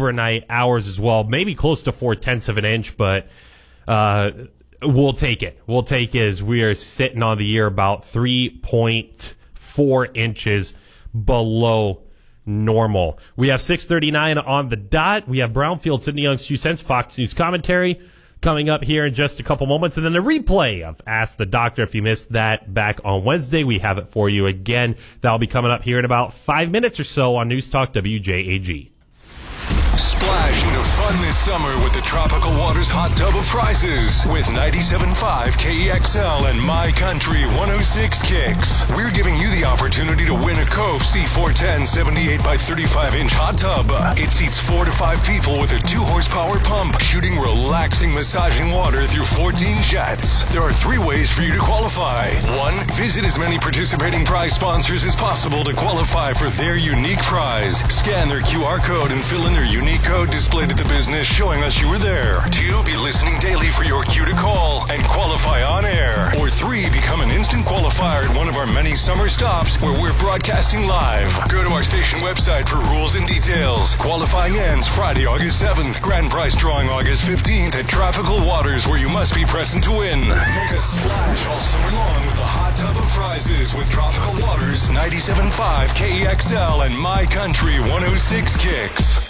overnight hours as well, maybe close to 4/10 of an inch, but we'll take it. We'll take it as we are sitting on the year about 3.4 inches below normal. We have 6:39 on the dot. We have Brownfield, Cindy Young's 2 cents, Fox News commentary coming up here in just a couple moments, and then a replay of Ask the Doctor. If you missed that back on Wednesday, we have it for you again. That'll be coming up here in about 5 minutes or so on News Talk WJAG. Splash into fun this summer with the Tropical Waters Hot Tub of Prizes with 97.5 KEXL and My Country 106 Kicks. We're giving you the opportunity to win a Cove C410 78 by 35 inch hot tub. It seats 4 to 5 people with a 2-horsepower pump, shooting relaxing, massaging water through 14 jets. There are 3 ways for you to qualify. 1, visit as many participating prize sponsors as possible to qualify for their unique prize. Scan their QR code and fill in their unique code displayed at the business showing us you were there. 2, be listening daily for your cue to call and qualify on air. Or 3, become an instant qualifier at one of our many summer stops where we're broadcasting live. Go to our station website for rules and details. Qualifying ends Friday, August 7th. Grand prize drawing August 15th at Tropical Waters, where you must be present to win. Make a splash all summer long with the Hot Tub of Prizes with Tropical Waters, 97.5 KEXL and My Country 106 Kicks.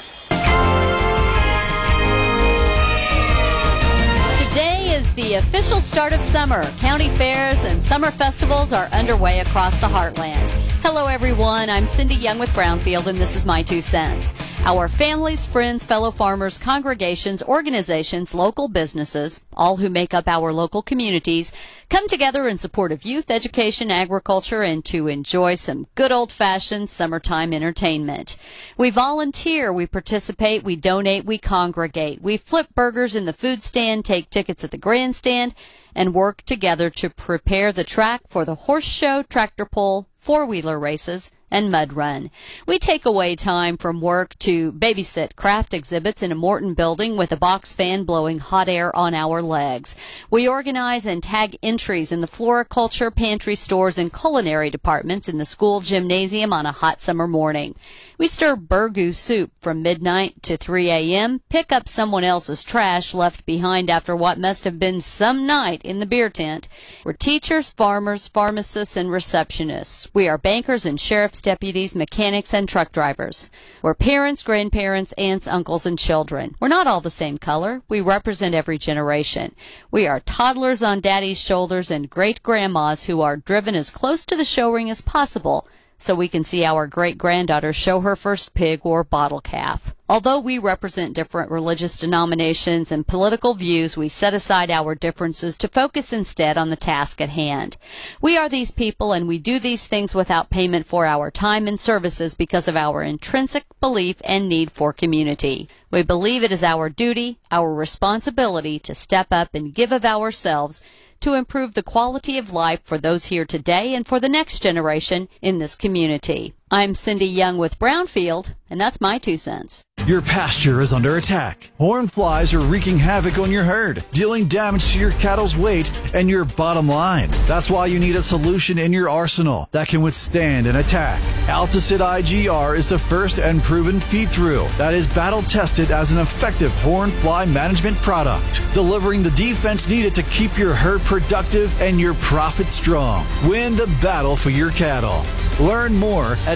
Today is the official start of summer. County fairs and summer festivals are underway across the heartland. Hello, everyone. I'm Cindy Young with Brownfield, and this is My 2 cents. Our families, friends, fellow farmers, congregations, organizations, local businesses, all who make up our local communities, come together in support of youth, education, agriculture, and to enjoy some good old-fashioned summertime entertainment. We volunteer, we participate, we donate, we congregate. We flip burgers in the food stand, take tickets at the grandstand, and work together to prepare the track for the horse show, tractor pull, 4-wheeler races, and mud run. We take away time from work to babysit craft exhibits in a Morton building with a box fan blowing hot air on our legs. We organize and tag entries in the floriculture, pantry stores, and culinary departments in the school gymnasium on a hot summer morning. We stir burgoo soup from midnight to 3 a.m., pick up someone else's trash left behind after what must have been some night in the beer tent. We're teachers, farmers, pharmacists, and receptionists. We are bankers and sheriff's deputies, mechanics, and truck drivers. We're parents, grandparents, aunts, uncles, and children. We're not all the same color. We represent every generation. We are toddlers on daddy's shoulders and great-grandmas who are driven as close to the show ring as possible so we can see our great-granddaughter show her first pig or bottle calf. Although we represent different religious denominations and political views, we set aside our differences to focus instead on the task at hand. We are these people, and we do these things without payment for our time and services because of our intrinsic belief and need for community. We believe it is our duty, our responsibility to step up and give of ourselves to improve the quality of life for those here today and for the next generation in this community. I'm Cindy Young with Brownfield, and that's my 2 cents. Your pasture is under attack. Horn flies are wreaking havoc on your herd, dealing damage to your cattle's weight and your bottom line. That's why you need a solution in your arsenal that can withstand an attack. Alticid IGR is the first and proven feed-through that is battle-tested as an effective horn fly management product, delivering the defense needed to keep your herd productive and your profit strong. Win the battle for your cattle. Learn more at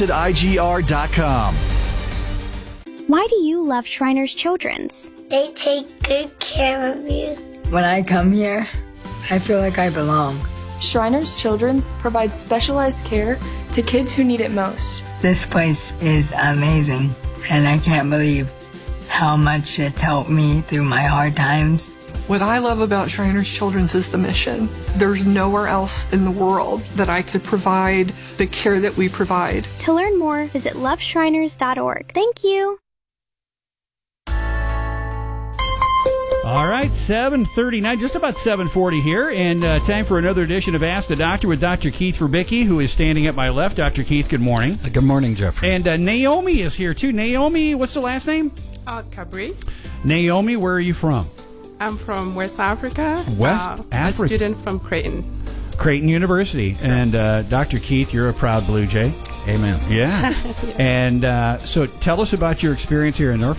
AlticidIGR.com. Why do you love Shriners Children's? They take good care of you. When I come here, I feel like I belong. Shriners Children's provides specialized care to kids who need it most. This place is amazing, and I can't believe how much it's helped me through my hard times. What I love about Shriners Children's is the mission. There's nowhere else in the world that I could provide the care that we provide. To learn more, visit loveshriners.org. Thank you. All right, 7:39, just about 7:40 here, and time for another edition of Ask the Doctor with Dr. Keith Rubicki, who is standing at my left. Dr. Keith, good morning. Good morning, Jeffrey. And Naomi is here, too. Naomi, what's the last name? Cabri. Naomi, where are you from? I'm from West Africa. West Africa. A student from Creighton. Creighton University. Correct. And Dr. Keith, you're a proud Blue Jay. Amen. Yeah. And so tell us about your experience here in Norfolk.